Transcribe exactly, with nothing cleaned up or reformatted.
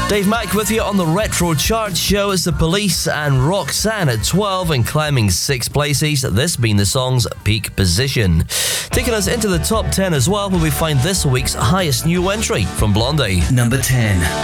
Dave Mack with you on the Retro Chart Show. It's The Police and Roxanne at twelve and climbing six places, this being the song's peak position. Taking us into the top ten as well, where we find this week's highest new entry from Blondie. Number ten.